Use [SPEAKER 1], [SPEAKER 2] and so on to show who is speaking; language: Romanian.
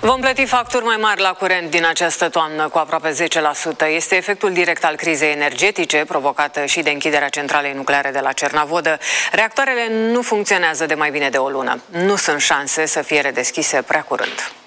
[SPEAKER 1] Vom plăti facturi mai mari la curent din această toamnă, cu aproape 10%. Este efectul direct al crizei energetice, provocată și de închiderea centralei nucleare de la Cernavodă. Reactoarele nu funcționează de mai bine de o lună. Nu sunt șanse să fie redeschise prea curând.